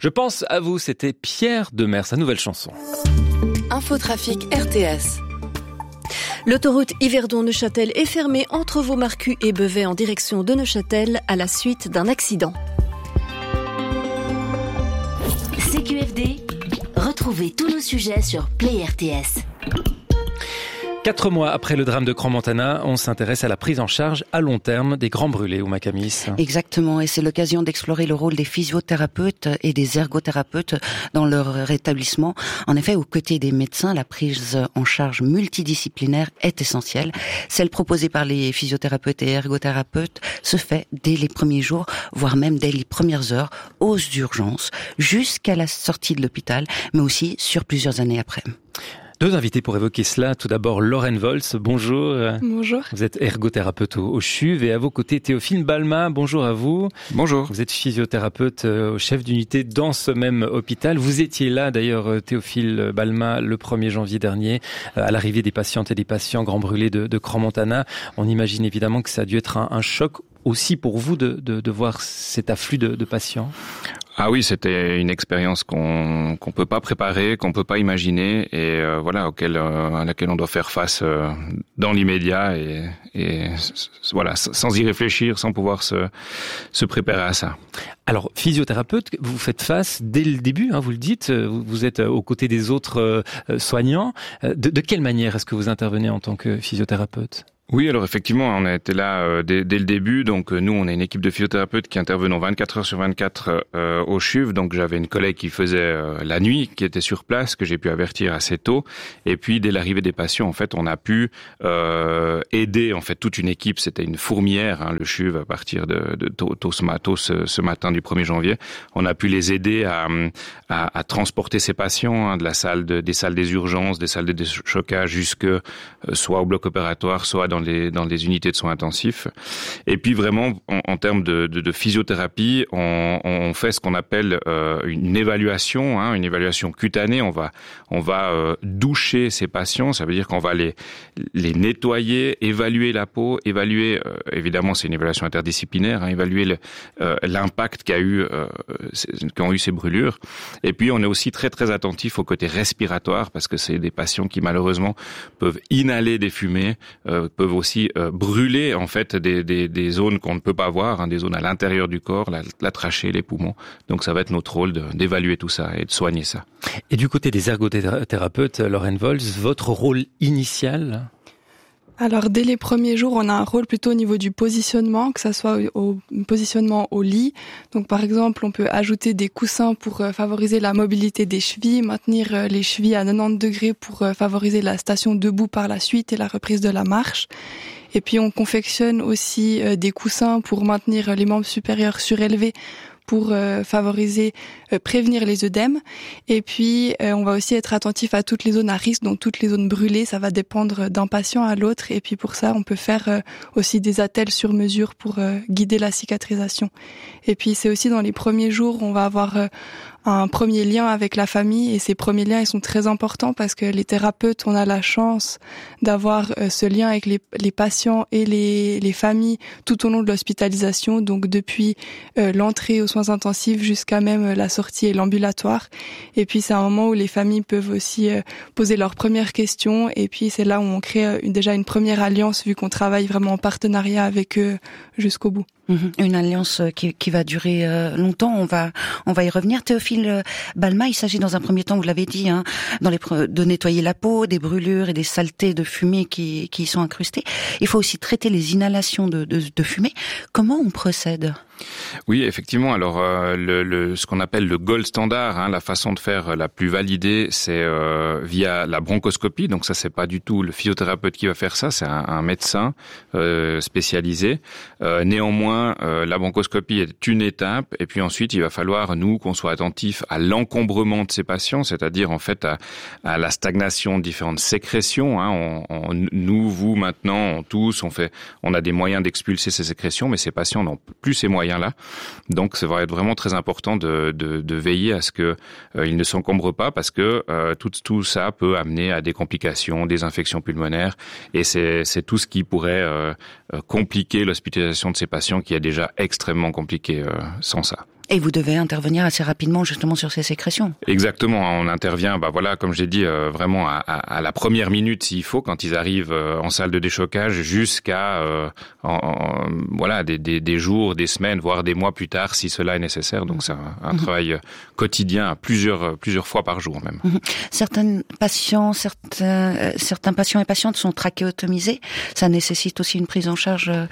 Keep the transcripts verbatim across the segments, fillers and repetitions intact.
Je pense à vous, c'était Pierre Demers, sa nouvelle chanson. Infotrafic R T S. L'autoroute Yverdon-Neuchâtel est fermée entre Vaumarcus et Beauvais en direction de Neuchâtel à la suite d'un accident. C Q F D, retrouvez tous nos sujets sur Play R T S. Quatre mois après le drame de Crans-Montana, on s'intéresse à la prise en charge à long terme des grands brûlés, Ouma Camis. Exactement, et c'est l'occasion d'explorer le rôle des physiothérapeutes et des ergothérapeutes dans leur rétablissement. En effet, aux côtés des médecins, la prise en charge multidisciplinaire est essentielle. Celle proposée par les physiothérapeutes et ergothérapeutes se fait dès les premiers jours, voire même dès les premières heures, aux urgences, jusqu'à la sortie de l'hôpital, mais aussi sur plusieurs années après. Deux invités pour évoquer cela. Tout d'abord, Lorraine Volz, bonjour. Bonjour. Vous êtes ergothérapeute au, au C H U V et à vos côtés, Théophile Balma, bonjour à vous. Bonjour. Vous êtes physiothérapeute au chef d'unité dans ce même hôpital. Vous étiez là d'ailleurs, Théophile Balma, le premier janvier dernier, à l'arrivée des patientes et des patients grands brûlés de, de Crans-Montana. On imagine évidemment que ça a dû être un, un choc aussi pour vous de, de, de voir cet afflux de, de patients. Ah oui, c'était une expérience qu'on qu'on peut pas préparer, qu'on peut pas imaginer et euh, voilà auquel euh, à laquelle on doit faire face euh, dans l'immédiat et, et voilà sans y réfléchir, sans pouvoir se se préparer à ça. Alors physiothérapeute, vous faites face dès le début, hein, vous le dites, vous êtes aux côtés des autres euh, soignants. De, de quelle manière est-ce que vous intervenez en tant que physiothérapeute ? Oui, alors effectivement, on a été là euh, dès, dès le début. Donc euh, nous, on est une équipe de physiothérapeutes qui intervenons vingt-quatre heures sur vingt-quatre euh, au C H U V. Donc j'avais une collègue qui faisait euh, la nuit, qui était sur place, que j'ai pu avertir assez tôt. Et puis dès l'arrivée des patients, en fait, on a pu euh, aider en fait toute une équipe. C'était une fourmilière, hein, le C H U V à partir de, de tôt, tôt, ce, tôt ce, ce matin du premier janvier. On a pu les aider à, à, à transporter ces patients hein, de la salle de, des salles des urgences, des salles de déchocage jusque euh, soit au bloc opératoire, soit dans dans les dans les unités de soins intensifs. Et puis vraiment en, en termes de, de, de physiothérapie, on, on fait ce qu'on appelle euh, une évaluation, hein, une évaluation cutanée. On va on va euh, doucher ces patients. Ça veut dire qu'on va les les nettoyer, évaluer la peau, évaluer euh, évidemment c'est une évaluation interdisciplinaire, hein, évaluer le, euh, l'impact qu'a eu euh, qu'ont eu ces brûlures. Et puis on est aussi très très attentif au côté respiratoire parce que c'est des patients qui malheureusement peuvent inhaler des fumées, euh, peuvent aussi euh, brûler en fait des, des, des zones qu'on ne peut pas voir, hein, des zones à l'intérieur du corps, la, la trachée, les poumons. Donc ça va être notre rôle de, d'évaluer tout ça et de soigner ça. Et du côté des ergothérapeutes, Lorraine Volz, votre rôle initial ? Alors, dès les premiers jours, on a un rôle plutôt au niveau du positionnement, que ça soit au, au positionnement au lit. Donc, par exemple, on peut ajouter des coussins pour euh, favoriser la mobilité des chevilles, maintenir euh, les chevilles à quatre-vingt-dix degrés pour euh, favoriser la station debout par la suite et la reprise de la marche. Et puis, on confectionne aussi euh, des coussins pour maintenir les membres supérieurs surélevés pour euh, favoriser, euh, prévenir les œdèmes. Et puis, euh, on va aussi être attentif à toutes les zones à risque, donc toutes les zones brûlées. Ça va dépendre d'un patient à l'autre. Et puis, pour ça, on peut faire euh, aussi des attelles sur mesure pour euh, guider la cicatrisation. Et puis, c'est aussi dans les premiers jours, on va avoir euh, un premier lien avec la famille. Et ces premiers liens, ils sont très importants parce que les thérapeutes, on a la chance d'avoir euh, ce lien avec les, les patients et les, les familles tout au long de l'hospitalisation. Donc, depuis euh, l'entrée aux soins intensifs jusqu'à même la sortie et l'ambulatoire. Et puis c'est un moment où les familles peuvent aussi euh, poser leurs premières questions et puis c'est là où on crée euh, déjà une première alliance vu qu'on travaille vraiment en partenariat avec eux jusqu'au bout. Une alliance qui, qui va durer euh, longtemps. On va, on va y revenir. Théophile Balma, il s'agit dans un premier temps, vous l'avez dit, hein, dans les, de nettoyer la peau, des brûlures et des saletés de fumée qui, qui y sont incrustées. Il faut aussi traiter les inhalations de, de, de fumée. Comment on procède ? Oui, effectivement. Alors, euh, le, le, ce qu'on appelle le gold standard, hein, la façon de faire la plus validée, c'est euh, via la bronchoscopie. Donc ça, c'est pas du tout le physiothérapeute qui va faire ça, c'est un, un médecin euh, spécialisé. Euh, néanmoins, euh, la bronchoscopie est une étape, et puis ensuite, il va falloir nous qu'on soit attentifs à l'encombrement de ces patients, c'est-à-dire en fait à, à la stagnation de différentes sécrétions. Hein. On, on, nous, vous, maintenant, on, tous, on fait, on a des moyens d'expulser ces sécrétions, mais ces patients n'ont plus ces moyens là. Donc, ça va être vraiment très important de, de, de veiller à ce que euh, ils ne s'encombrent pas parce que euh, tout, tout ça peut amener à des complications, des infections pulmonaires et c'est, c'est tout ce qui pourrait euh, compliquer l'hospitalisation de ces patients qui est déjà extrêmement compliqué euh, sans ça. Et vous devez intervenir assez rapidement justement sur ces sécrétions. Exactement, on intervient, bah voilà, comme j'ai dit, euh, vraiment à, à, à la première minute s'il faut, quand ils arrivent euh, en salle de déchocage, jusqu'à euh, en, en, voilà des, des, des jours, des semaines, voire des mois plus tard, si cela est nécessaire. Donc c'est un, un mmh. travail quotidien, plusieurs plusieurs fois par jour même. Mmh. Certains patients, certains euh, certains patients et patientes sont trachéotomisés. Ça nécessite aussi une prise en charge euh,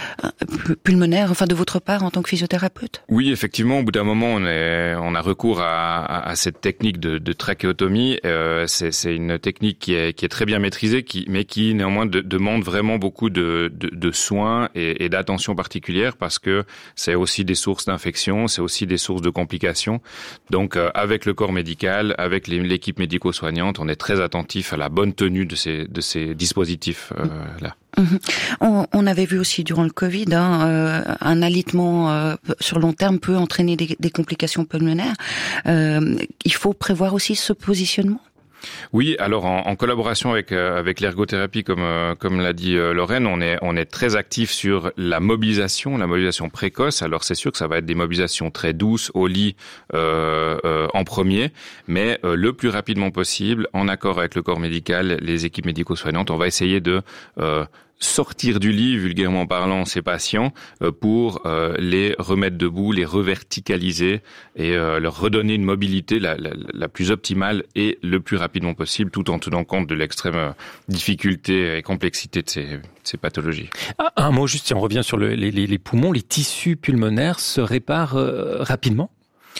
pulmonaire, enfin de votre part en tant que physiothérapeute. Oui, effectivement. Au bout d'un moment, on, est, on a recours à, à, à cette technique de, de trachéotomie. Euh, c'est, c'est une technique qui est, qui est très bien maîtrisée, qui, mais qui néanmoins de, demande vraiment beaucoup de, de, de soins et, et d'attention particulière parce que c'est aussi des sources d'infection, c'est aussi des sources de complications. Donc, euh, avec le corps médical, avec les, l'équipe médico-soignante, on est très attentif à la bonne tenue de ces, de ces dispositifs euh, là. Mmh. On, on avait vu aussi durant le Covid, hein, euh, un alitement euh, sur long terme peut entraîner des, des complications pulmonaires. Euh, il faut prévoir aussi ce positionnement. Oui, alors en, en collaboration avec euh, avec l'ergothérapie, comme euh, comme l'a dit euh, Lorraine, on est on est très actif sur la mobilisation, la mobilisation précoce. Alors c'est sûr que ça va être des mobilisations très douces au lit euh, euh, en premier, mais euh, le plus rapidement possible, en accord avec le corps médical, les équipes médico-soignantes, on va essayer de euh, sortir du lit, vulgairement parlant, ces patients euh, pour euh, les remettre debout, les reverticaliser et euh, leur redonner une mobilité la, la, la plus optimale et le plus rapidement possible, tout en tenant compte de l'extrême difficulté et complexité de ces, de ces pathologies. Ah, un mot juste, si on revient sur le, les, les poumons, les tissus pulmonaires se réparent euh, rapidement ?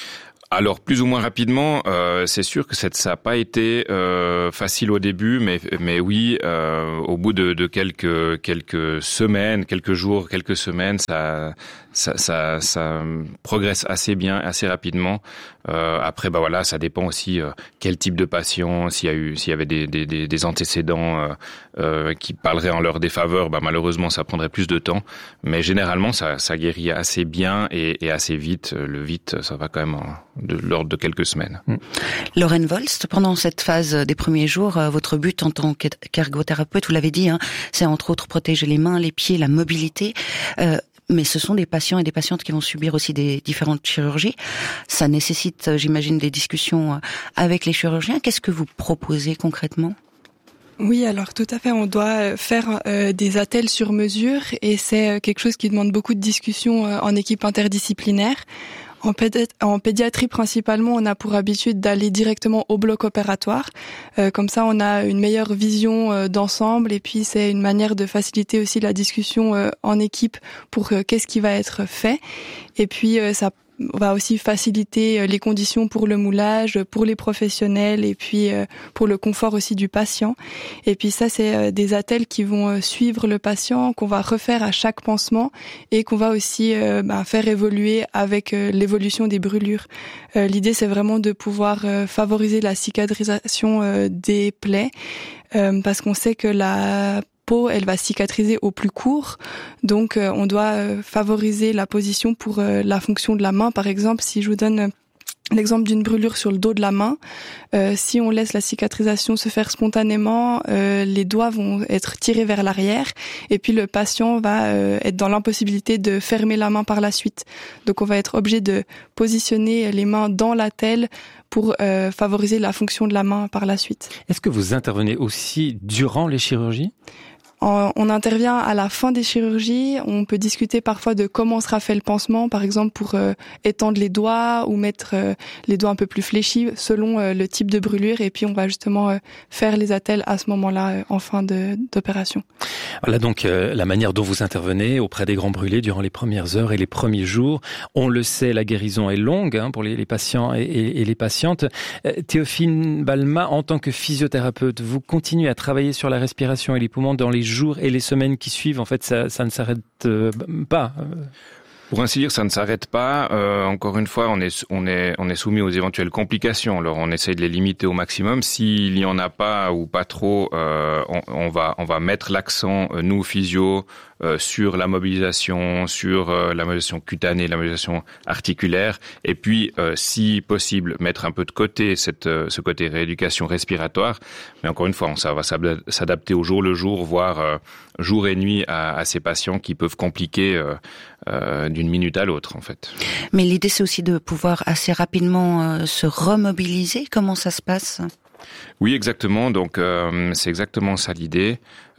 Alors plus ou moins rapidement, euh, c'est sûr que ça n'a pas été euh, facile au début, mais mais oui, euh, au bout de, de quelques quelques semaines, quelques jours, quelques semaines, ça ça ça, ça progresse assez bien, assez rapidement. Euh, après, bah voilà, ça dépend aussi euh, quel type de patient, s'il y a eu, s'il y avait des des des, des antécédents euh, euh, qui parleraient en leur défaveur, bah malheureusement ça prendrait plus de temps. Mais généralement, ça ça guérit assez bien et, et assez vite. Le vite, ça va quand même en, de l'ordre de quelques semaines. Mmh. Lorraine Volst, pendant cette phase des premiers jours, votre but en tant qu'ergothérapeute, vous l'avez dit, hein, c'est entre autres protéger les mains, les pieds, la mobilité. Euh, mais ce sont des patients et des patientes qui vont subir aussi des différentes chirurgies. Ça nécessite, j'imagine, des discussions avec les chirurgiens. Qu'est-ce que vous proposez concrètement ? Oui, alors tout à fait, on doit faire euh, des attelles sur mesure et c'est quelque chose qui demande beaucoup de discussions euh, en équipe interdisciplinaire. En, pédi- en pédiatrie principalement, on a pour habitude d'aller directement au bloc opératoire. Euh, comme ça, on a une meilleure vision euh, d'ensemble et puis c'est une manière de faciliter aussi la discussion euh, en équipe pour euh, qu'est-ce qui va être fait. Et puis euh, ça va aussi faciliter les conditions pour le moulage, pour les professionnels et puis pour le confort aussi du patient. Et puis ça, c'est des attelles qui vont suivre le patient, qu'on va refaire à chaque pansement et qu'on va aussi ben, faire évoluer avec l'évolution des brûlures. L'idée, c'est vraiment de pouvoir favoriser la cicatrisation des plaies parce qu'on sait que la elle va cicatriser au plus court, donc euh, on doit euh, favoriser la position pour euh, la fonction de la main. Par exemple, si je vous donne euh, l'exemple d'une brûlure sur le dos de la main, euh, si on laisse la cicatrisation se faire spontanément, euh, les doigts vont être tirés vers l'arrière et puis le patient va euh, être dans l'impossibilité de fermer la main par la suite. Donc on va être obligé de positionner les mains dans l'attelle pour euh, favoriser la fonction de la main par la suite. Est-ce que vous intervenez aussi durant les chirurgies ? On intervient à la fin des chirurgies. On peut discuter parfois de comment sera fait le pansement, par exemple pour euh, étendre les doigts ou mettre euh, les doigts un peu plus fléchis selon euh, le type de brûlure. Et puis on va justement euh, faire les attelles à ce moment-là euh, en fin de, d'opération. Voilà donc euh, la manière dont vous intervenez auprès des grands brûlés durant les premières heures et les premiers jours. On le sait, la guérison est longue hein, pour les, les patients et, et, et les patientes. Euh, Théophile Balma, en tant que physiothérapeute, vous continuez à travailler sur la respiration et les poumons dans les jours et les semaines qui suivent. En fait, ça, ça ne s'arrête euh, pas. Pour ainsi dire, ça ne s'arrête pas. Euh, encore une fois, on est, on est, on est soumis aux éventuelles complications. Alors, on essaye de les limiter au maximum. S'il y en a pas ou pas trop, euh, on, on va, on va mettre l'accent, euh, nous physio, euh, sur la mobilisation, sur euh, la mobilisation cutanée, la mobilisation articulaire, et puis, euh, si possible, mettre un peu de côté cette, euh, ce côté rééducation respiratoire. Mais encore une fois, on, ça va s'adapter au jour le jour, voire euh, jour et nuit à, à ces patients qui peuvent compliquer euh, euh, d'une minute à l'autre en fait. Mais l'idée c'est aussi de pouvoir assez rapidement euh, se remobiliser. Comment ça se passe ? Oui, exactement. Donc euh, c'est exactement ça l'idée.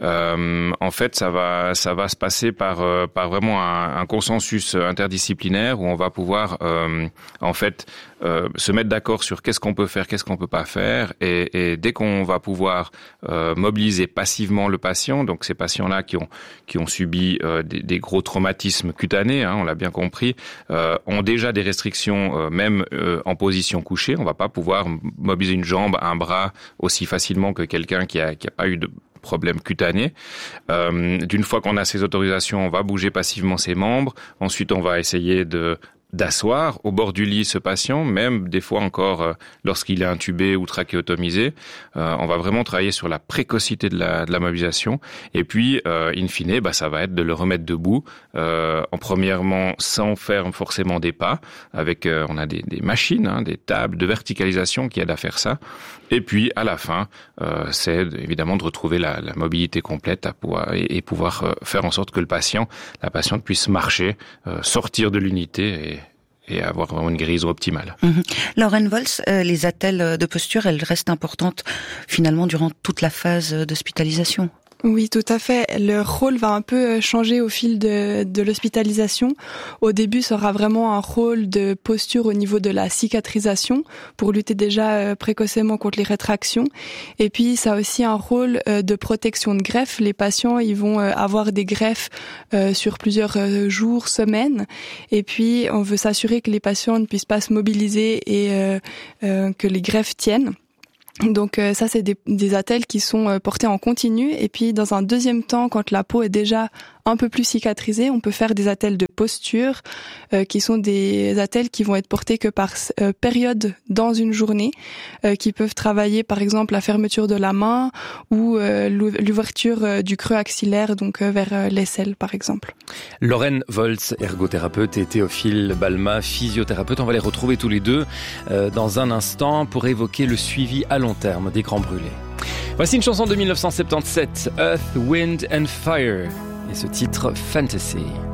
Euh, en fait, ça va, ça va se passer par, euh, par vraiment un, un consensus interdisciplinaire où on va pouvoir, euh, en fait, euh, se mettre d'accord sur qu'est-ce qu'on peut faire, qu'est-ce qu'on peut pas faire, et, et dès qu'on va pouvoir euh, mobiliser passivement le patient, donc ces patients-là qui ont qui ont subi euh, des, des gros traumatismes cutanés, hein, on l'a bien compris, euh, ont déjà des restrictions, euh, même euh, en position couchée. On va pas pouvoir mobiliser une jambe, un bras aussi facilement que quelqu'un qui a qui a pas eu de problème cutané. Euh, d'une fois qu'on a ces autorisations, on va bouger passivement ses membres. Ensuite, on va essayer de d'asseoir au bord du lit ce patient, même des fois encore euh, lorsqu'il est intubé ou trachéotomisé. Euh, on va vraiment travailler sur la précocité de la, de la mobilisation. Et puis, euh, in fine, bah, ça va être de le remettre debout, euh, en premièrement sans faire forcément des pas. Avec, euh, on a des, des machines, hein, des tables de verticalisation qui aident à faire ça. Et puis, à la fin, euh, c'est évidemment de retrouver la, la mobilité complète à pouvoir, et, et pouvoir euh, faire en sorte que le patient, la patiente puisse marcher, euh, sortir de l'unité et et avoir vraiment une guérison optimale. Mmh. Lauren Volz, euh, les attelles de posture, elles restent importantes finalement durant toute la phase d'hospitalisation. Oui, tout à fait. Leur rôle va un peu changer au fil de, de l'hospitalisation. Au début, ça aura vraiment un rôle de posture au niveau de la cicatrisation pour lutter déjà précocement contre les rétractions. Et puis, ça a aussi un rôle de protection de greffe. Les patients, ils vont avoir des greffes sur plusieurs jours, semaines. Et puis, on veut s'assurer que les patients ne puissent pas se mobiliser et euh, euh, que les greffes tiennent. Donc euh, ça, c'est des, des attelles qui sont euh, portées en continu. Et puis, dans un deuxième temps, quand la peau est déjà un peu plus cicatrisée, on peut faire des attelles de posture, euh, qui sont des attelles qui vont être portées que par euh, période dans une journée, euh, qui peuvent travailler, par exemple, la fermeture de la main ou euh, l'ouverture euh, du creux axillaire, donc euh, vers euh, l'aisselle, par exemple. Lauren Volz, ergothérapeute, et Théophile Balma, physiothérapeute. On va les retrouver tous les deux euh, dans un instant pour évoquer le suivi à long terme des grands brûlés. Voici une chanson de dix-neuf cent soixante-dix-sept, Earth, Wind and Fire, et ce titre Fantasy.